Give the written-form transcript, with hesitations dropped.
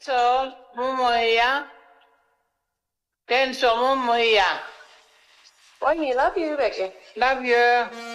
So, Mumuya. Then so Mumuya. Why me love you, Becky? Love you.